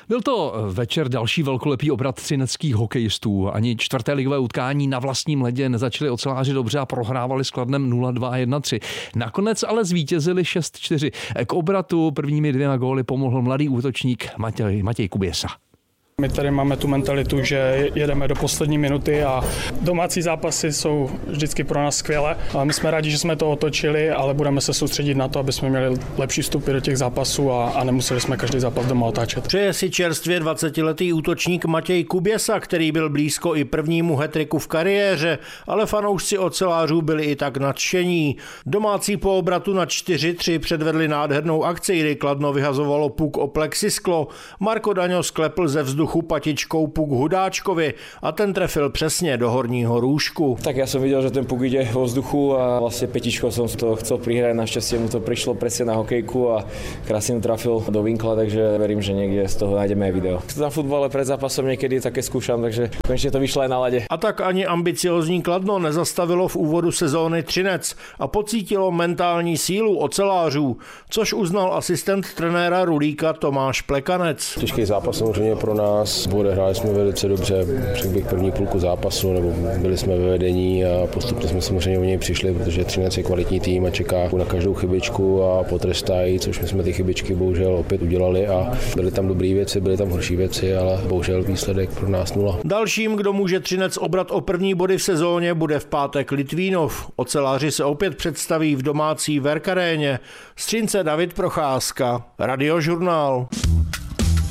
Byl to večer další velkolepý obrat třineckých hokejistů. Ani čtvrté ligové utkání na vlastním ledě nezačali oceláři dobře a prohrávali s Kladnem 0-2 a 1-3. Nakonec ale zvítězili 6-4. K obratu prvními 2 góly pomohl mladý útočník Matěj Kuběsa. My tady máme tu mentalitu, že jedeme do poslední minuty a domácí zápasy jsou vždycky pro nás skvělé. A my jsme rádi, že jsme to otočili, ale budeme se soustředit na to, aby jsme měli lepší vstupy do těch zápasů a nemuseli jsme každý zápas doma otáčet. Přeje si čerstvě 20letý útočník Matěj Kuběsa, který byl blízko i prvnímu hat-tricku v kariéře, ale fanoušci ocelářů byli i tak nadšení. Domácí po obratu na 4-3 předvedli nádhernou akci, kdy Kladno vyhazovalo puk o plexisklo. Marko Daňo sklepl ze vzduchu patičkou puk Hudáčkovi a ten trefil přesně do horního růžku. Tak ja som videl, že ten puk ide vo vzduchu a vlastne petičkou som to chcel prihrať, našťastie mu to prišlo presne na hokejku a krásne mu trafil do vinkla, takže verím, že niekde z toho nájdeme aj video. Na futbale pred zápasom niekedy také skúšam, takže konečne to vyšlo aj na lade. A tak ani ambiciozní Kladno nezastavilo v úvodu sezóny Třinec a pocítilo mentální sílu ocelářů, což uznal asistent trenéra Rulíka Tomáš Plekanec. Těžký zápas samozřejmě pro nás. Odehráli jsme velice dobře, řekl bych první půlku zápasu, nebo byli jsme ve vedení a postupně jsme samozřejmě o něj přišli, protože Třinec je kvalitní tým a čeká na každou chybičku a potrestají, což my jsme ty chybičky bohužel opět udělali a byly tam dobré věci, byly tam horší věci, ale bohužel výsledek pro nás 0. Dalším, kdo může Třinec obrat o první body v sezóně, bude v pátek Litvínov. Oceláři se opět představí v domácí Verk Aréně. Z Třince David Procházka, Radiožurnál.